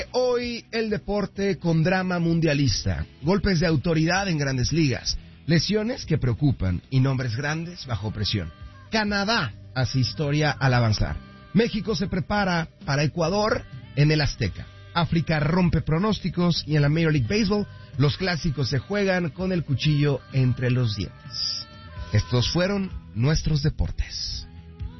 Hoy el deporte con drama mundialista, golpes de autoridad en grandes ligas, lesiones que preocupan y nombres grandes bajo presión. Canadá hace historia al avanzar. México se prepara para Ecuador en el Azteca. África rompe pronósticos y en la Major League Baseball los clásicos se juegan con el cuchillo entre los dientes. Estos fueron nuestros deportes.